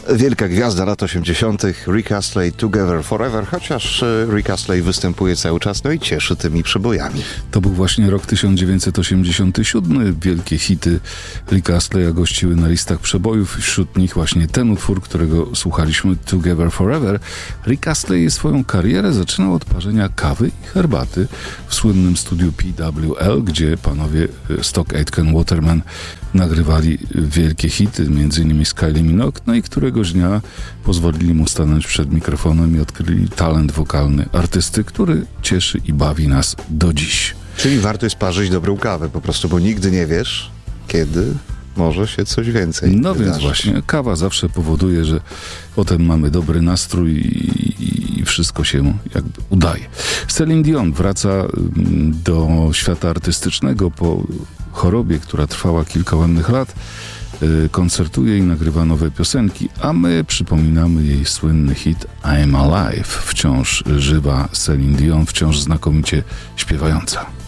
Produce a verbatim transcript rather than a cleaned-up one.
Wielka gwiazda lat osiemdziesiątych. Rick Astley, Together Forever, chociaż Rick Astley występuje cały czas, no i cieszy tymi przebojami. To był właśnie rok tysiąc dziewięćset osiemdziesiąty siódmy. Wielkie hity Ricka Astleya gościły na listach przebojów. Wśród nich właśnie ten utwór, którego słuchaliśmy, Together Forever. Rick Astley swoją karierę zaczynał od parzenia kawy i herbaty w słynnym studiu P W L, gdzie panowie Stock Aitken Waterman nagrywali wielkie hity, między innymi z Kylie Minogue, no i któregoś dnia pozwolili mu stanąć przed mikrofonem i odkryli talent wokalny artysty, który cieszy i bawi nas do dziś. Czyli warto jest parzyć dobrą kawę po prostu, bo nigdy nie wiesz, kiedy może się coś więcej No wydarzyć. Więc właśnie kawa zawsze powoduje, że potem mamy dobry nastrój i, i wszystko się jakby udaje. Celine Dion wraca do świata artystycznego po chorobie, która trwała kilka ładnych lat. Koncertuje i nagrywa nowe piosenki, a my przypominamy jej słynny hit I'm Alive. Wciąż żywa Celine Dion, wciąż znakomicie śpiewająca.